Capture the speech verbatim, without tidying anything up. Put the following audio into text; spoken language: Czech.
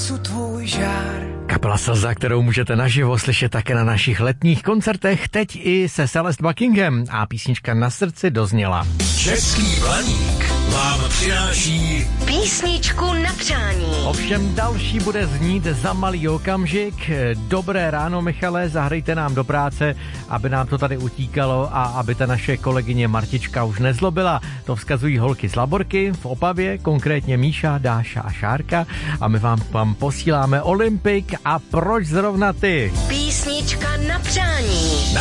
nesu tvůj žár. Kapela Slza, kterou můžete naživo slyšet také na našich letních koncertech, teď i se Celeste Buckingham a písnička Na srdci dozněla. Český Blaník vám přináší písničku na přání. Ovšem další bude znít za malý okamžik. Dobré ráno, Michale, zahrajte nám do práce, aby nám to tady utíkalo a aby ta naše kolegyně Martička už nezlobila. To vzkazují holky z Laborky v Opavě, konkrétně Míša, Dáša a Šárka, a my vám, vám posíláme Olympik a proč zrovna ty? Písnička na přání.